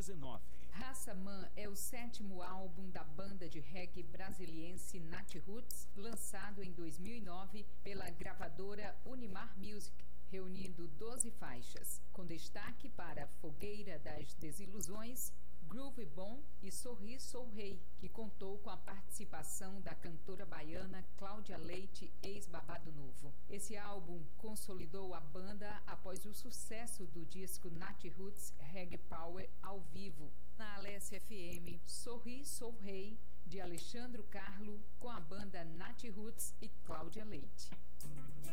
2019. Raça Man é o 7º álbum da banda de reggae brasiliense Nat Roots, lançado em 2009 pela gravadora Unimar Music, reunindo 12 faixas, com destaque para Fogueira das Desilusões, Groove Bom e Sorri Sou Rei, que contou com a participação da cantora baiana Cláudia Leite, ex-Babado Novo. Esse álbum consolidou a banda após o sucesso do disco Nat Roots Reggae Power ao vivo, na Alessia FM, Sorri Sou Rei, de Alexandro Carlo, com a banda Nat Roots e Cláudia Leite.